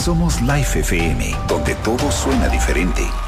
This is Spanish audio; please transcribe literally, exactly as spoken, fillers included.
Somos Life F M, donde todo suena diferente.